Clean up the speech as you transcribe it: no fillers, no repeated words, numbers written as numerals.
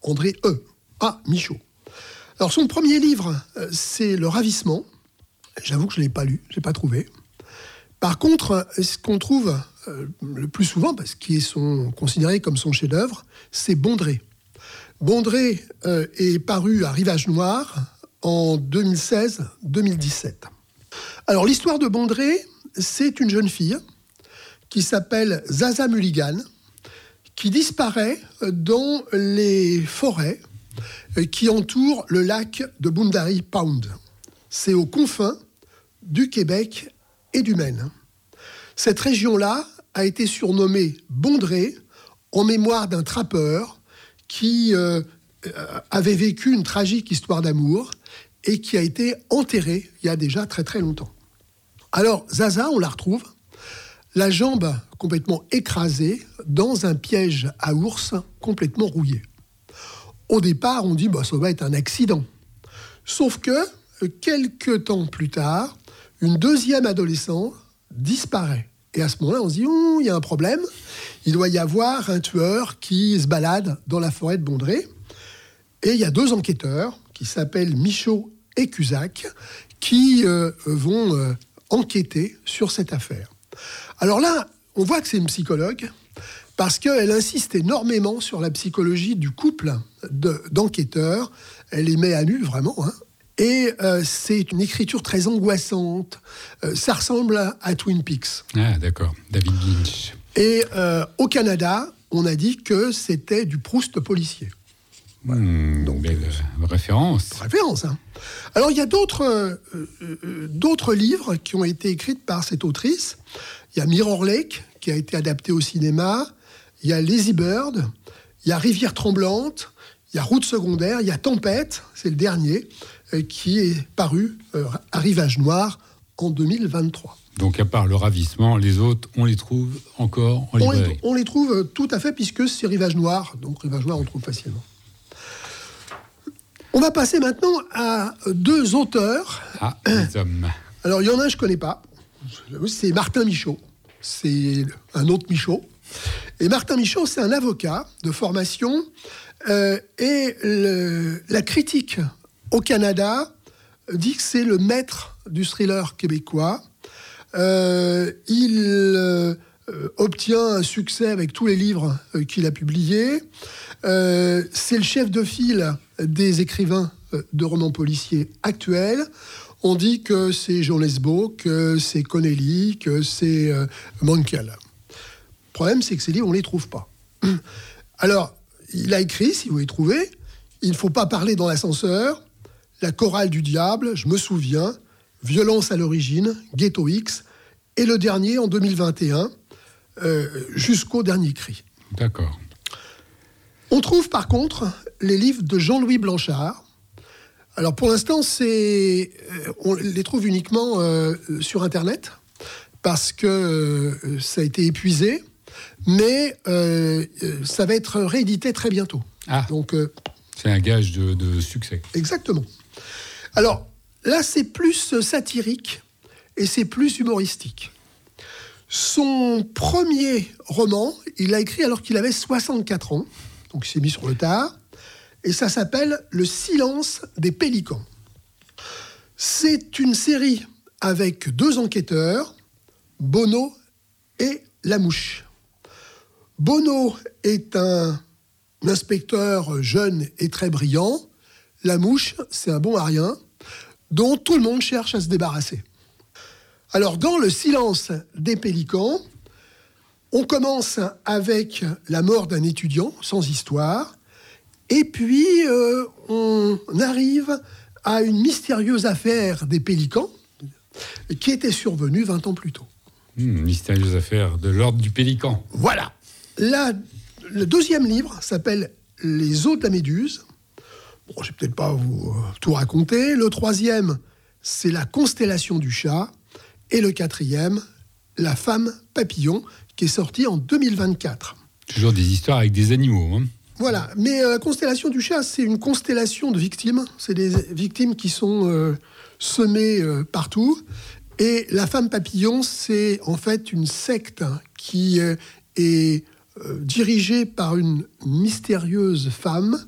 André Michaud. Alors son premier livre, c'est Le Ravissement. J'avoue que je ne l'ai pas lu, je n'ai pas trouvé. Par contre, ce qu'on trouve le plus souvent, parce qu'ils sont considérés comme son chef-d'œuvre, c'est Bondrée. Bondrée est paru à Rivage Noir en 2016-2017. Alors l'histoire de Bondrée, c'est une jeune fille qui s'appelle Zaza Mulligan, qui disparaît dans les forêts qui entourent le lac de Boundary Pound. C'est aux confins du Québec et du Maine. Cette région-là a été surnommée Bondrée en mémoire d'un trappeur qui avait vécu une tragique histoire d'amour et qui a été enterré il y a déjà très très longtemps. Alors Zaza, on la retrouve, la jambe complètement écrasée dans un piège à ours complètement rouillé. Au départ, on dit ça va être un accident. Sauf que, quelques temps plus tard, une deuxième adolescente disparaît. Et à ce moment-là, on se dit, il y a un problème. Il doit y avoir un tueur qui se balade dans la forêt de Bondrée. Et il y a 2 enquêteurs qui s'appellent Michaud et Cusack qui vont enquêter sur cette affaire. Alors là, on voit que c'est une psychologue parce qu'elle insiste énormément sur la psychologie du couple d'enquêteurs. Elle les met à nu, vraiment, Et c'est une écriture très angoissante. Ça ressemble à Twin Peaks. Ah, d'accord. David Lynch. Et au Canada, on a dit que c'était du Proust policier. Voilà. Donc, belle référence. Référence, Alors, il y a d'autres livres qui ont été écrits par cette autrice. Il y a Mirror Lake, qui a été adapté au cinéma. Il y a Lazy Bird. Il y a Rivière Tremblante. Il y a Route secondaire. Il y a Tempête, c'est le dernier, qui est paru à Rivage Noir en 2023. Donc, à part Le Ravissement, les autres, on les trouve encore en librairie. On les trouve tout à fait, puisque c'est Rivage Noir. Donc, Rivage Noir, on trouve facilement. On va passer maintenant à 2 auteurs. Ah, les hommes. Alors, il y en a un, je ne connais pas. C'est Martin Michaud. C'est un autre Michaud. Et Martin Michaud, c'est un avocat de formation. Et la critique au Canada dit que c'est le maître du thriller québécois. Il obtient un succès avec tous les livres qu'il a publiés. C'est le chef de file des écrivains de romans policiers actuels. On dit que c'est Jean Lesbaud, que c'est Connelly, que c'est Montcalm. Le problème, c'est que ces livres, on ne les trouve pas. Alors, il a écrit, si vous les trouvez, « Il ne faut pas parler dans l'ascenseur »,« La chorale du diable »,« Je me souviens »,« Violence à l'origine »,« Ghetto X », et le dernier, en 2021, jusqu'au dernier cri. D'accord. On trouve par contre les livres de Jean-Louis Blanchard. Alors pour l'instant, on les trouve uniquement sur Internet parce que ça a été épuisé, mais ça va être réédité très bientôt. Ah, donc, c'est un gage de succès. Exactement. Alors là, c'est plus satirique et c'est plus humoristique. Son premier roman, il l'a écrit alors qu'il avait 64 ans. Donc il s'est mis sur le tard, et ça s'appelle « Le silence des pélicans ». C'est une série avec 2 enquêteurs, Bono et Lamouche. Bono est un inspecteur jeune et très brillant. Lamouche, c'est un bon à rien, dont tout le monde cherche à se débarrasser. Alors, dans Le silence des pélicans, on commence avec la mort d'un étudiant, sans histoire, et puis on arrive à une mystérieuse affaire des pélicans qui était survenue 20 ans plus tôt. Mystérieuse affaire de l'ordre du pélican. Voilà. Le 2e livre s'appelle « Les os de la Méduse ». Bon, je ne vais peut-être pas vous tout raconter. Le 3e, c'est « La constellation du chat ». Et le 4e, « La femme papillon », qui est sorti en 2024. Toujours des histoires avec des animaux. Voilà, mais la constellation du chat, c'est une constellation de victimes. C'est des victimes qui sont semées partout. Et la femme papillon, c'est en fait une secte qui est dirigée par une mystérieuse femme